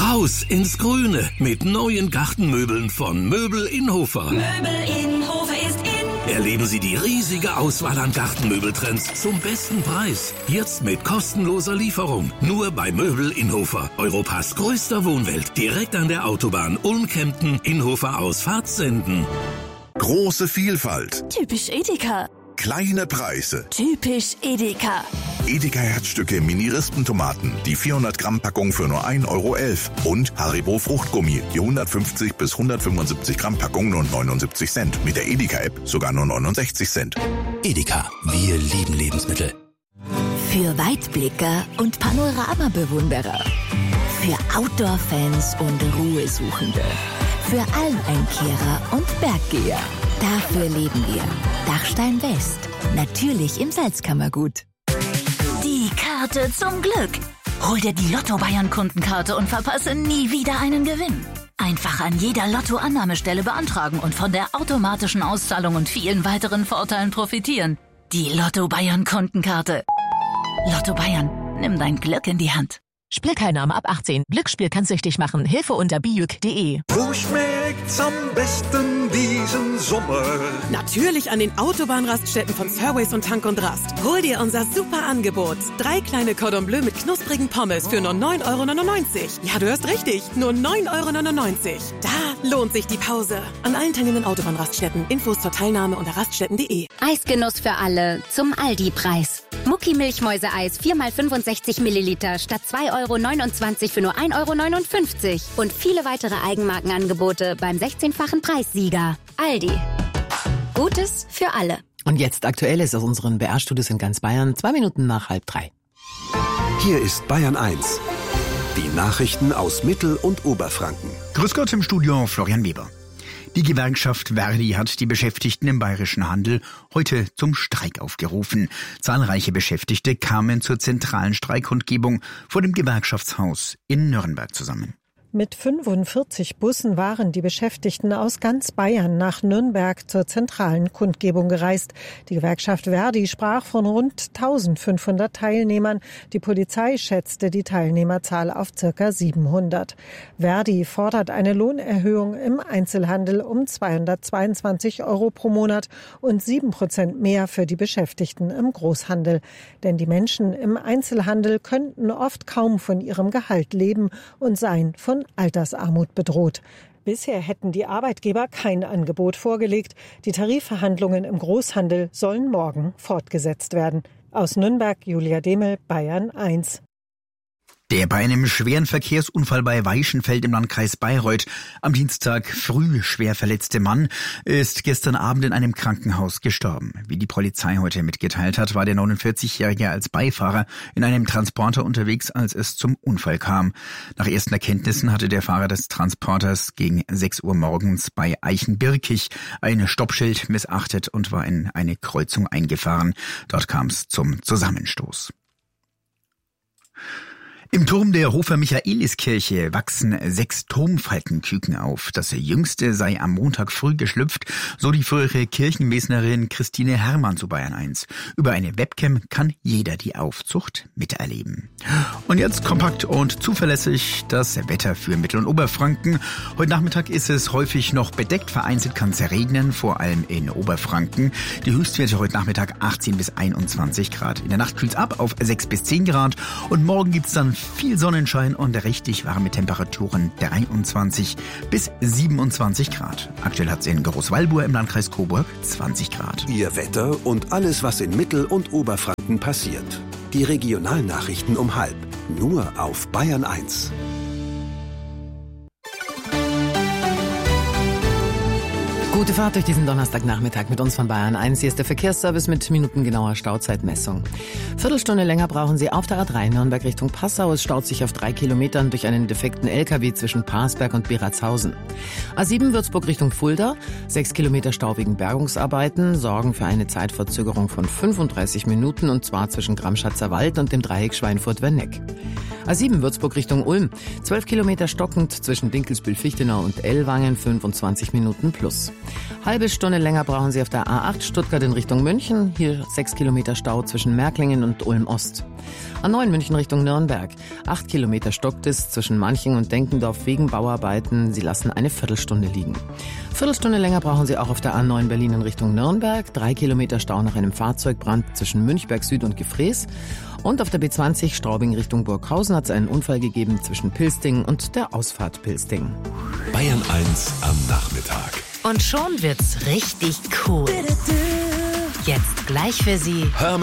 Raus ins Grüne mit neuen Gartenmöbeln von Möbel Inhofer. Möbel Inhofer ist in. Erleben Sie die riesige Auswahl an Gartenmöbeltrends zum besten Preis. Jetzt mit kostenloser Lieferung. Nur bei Möbel Inhofer. Europas größter Wohnwelt. Direkt an der Autobahn Ulm-Kempten, Inhofer Ausfahrt Senden. Große Vielfalt. Typisch Edeka. Kleine Preise. Typisch Edeka. Edeka Herzstücke Mini-Rispentomaten. Die 400 Gramm Packung für nur 1,11 € Und Haribo Fruchtgummi. Die 150 bis 175 Gramm Packung nur 79 Cent. Mit der Edeka-App sogar nur 69 Cent. Edeka, wir lieben Lebensmittel. Für Weitblicker und Panoramabewunderer. Für Outdoor-Fans und Ruhesuchende. Für Almeinkehrer und Berggeher. Dafür leben wir. Dachstein West. Natürlich im Salzkammergut. Die Karte zum Glück. Hol dir die Lotto Bayern Kundenkarte und verpasse nie wieder einen Gewinn. Einfach an jeder Lotto-Annahmestelle beantragen und von der automatischen Auszahlung und vielen weiteren Vorteilen profitieren. Die Lotto Bayern Kundenkarte. Lotto Bayern, nimm dein Glück in die Hand. Spielteilnahme ab 18. Glücksspiel kann süchtig machen. Hilfe unter biuk.de. Wo schmeckt's am besten diesen Sommer? Natürlich an den Autobahnraststätten von Surways und Tank und Rast. Hol dir unser super Angebot. 3 kleine Cordon Bleu mit knusprigen Pommes für nur 9,99 €. Ja, du hörst richtig. Nur 9,99 €. Da lohnt sich die Pause. An allen teilnehmenden Autobahnraststätten. Infos zur Teilnahme unter raststätten.de. Eisgenuss für alle zum Aldi-Preis. Mucki-Milchmäuse-Eis 4x65 Milliliter statt 2,29 € für nur 1,59 € und viele weitere Eigenmarkenangebote beim 16-fachen Preissieger. Aldi. Gutes für alle. Und jetzt Aktuelles aus unseren BR-Studios in ganz Bayern, 2 Minuten nach 2:30. Hier ist Bayern 1. Die Nachrichten aus Mittel- und Oberfranken. Grüß Gott im Studio, Florian Weber. Die Gewerkschaft Verdi hat die Beschäftigten im bayerischen Handel heute zum Streik aufgerufen. Zahlreiche Beschäftigte kamen zur zentralen Streikkundgebung vor dem Gewerkschaftshaus in Nürnberg zusammen. Mit 45 Bussen waren die Beschäftigten aus ganz Bayern nach Nürnberg zur zentralen Kundgebung gereist. Die Gewerkschaft Verdi sprach von rund 1500 Teilnehmern. Die Polizei schätzte die Teilnehmerzahl auf ca. 700. Verdi fordert eine Lohnerhöhung im Einzelhandel um 222 € pro Monat und 7% mehr für die Beschäftigten im Großhandel. Denn die Menschen im Einzelhandel könnten oft kaum von ihrem Gehalt leben und seien von Altersarmut bedroht. Bisher hätten die Arbeitgeber kein Angebot vorgelegt. Die Tarifverhandlungen im Großhandel sollen morgen fortgesetzt werden. Aus Nürnberg, Julia Demel, Bayern 1. Der bei einem schweren Verkehrsunfall bei Weichenfeld im Landkreis Bayreuth am Dienstag früh schwer verletzte Mann ist gestern Abend in einem Krankenhaus gestorben. Wie die Polizei heute mitgeteilt hat, war der 49-Jährige als Beifahrer in einem Transporter unterwegs, als es zum Unfall kam. Nach ersten Erkenntnissen hatte der Fahrer des Transporters gegen 6 Uhr morgens bei Eichenbirkich ein Stoppschild missachtet und war in eine Kreuzung eingefahren. Dort kam es zum Zusammenstoß. Im Turm der Hofer Michaeliskirche wachsen 6 Turmfaltenküken auf. Das jüngste sei am Montag früh geschlüpft, so die frühere Kirchenmesnerin Christine Herrmann zu Bayern 1. Über eine Webcam kann jeder die Aufzucht miterleben. Und jetzt kompakt und zuverlässig das Wetter für Mittel- und Oberfranken. Heute Nachmittag ist es häufig noch bedeckt, vereinzelt kann es regnen, vor allem in Oberfranken. Die Höchstwerte heute Nachmittag 18 bis 21 Grad. In der Nacht kühlt es ab auf 6 bis 10 Grad und morgen gibt's dann viel Sonnenschein und richtig warme Temperaturen 23 bis 27 Grad. Aktuell hat es in Großwallburg im Landkreis Coburg 20 Grad. Ihr Wetter und alles, was in Mittel- und Oberfranken passiert. Die Regionalnachrichten um 12:30. Nur auf Bayern 1. Gute Fahrt durch diesen Donnerstagnachmittag mit uns von Bayern 1. Hier ist der Verkehrsservice mit minutengenauer Stauzeitmessung. Viertelstunde länger brauchen Sie auf der A3 Nürnberg Richtung Passau. Es staut sich auf 3 Kilometern durch einen defekten LKW zwischen Parsberg und Beratzhausen. A7 Würzburg Richtung Fulda. 6 Kilometer Stau wegen Bergungsarbeiten sorgen für eine Zeitverzögerung von 35 Minuten und zwar zwischen Gramschatzer Wald und dem Dreieck Schweinfurt-Werneck. A7 Würzburg Richtung Ulm. 12 Kilometer stockend zwischen Dinkelsbühl-Fichtenau und Ellwangen, 25 Minuten plus. Halbe Stunde länger brauchen Sie auf der A8 Stuttgart in Richtung München. Hier 6 Kilometer Stau zwischen Märklingen und Ulm-Ost. A9 München Richtung Nürnberg. 8 Kilometer stockt es zwischen Manching und Denkendorf wegen Bauarbeiten. Sie lassen eine Viertelstunde liegen. Viertelstunde länger brauchen Sie auch auf der A9 Berlin in Richtung Nürnberg. 3 Kilometer Stau nach einem Fahrzeugbrand zwischen Münchberg Süd und Gefrees. Und auf der B20 Straubing Richtung Burghausen hat es einen Unfall gegeben zwischen Pilsting und der Ausfahrt Pilsting. Bayern 1 am Nachmittag. Und schon wird's richtig cool. Jetzt gleich für Sie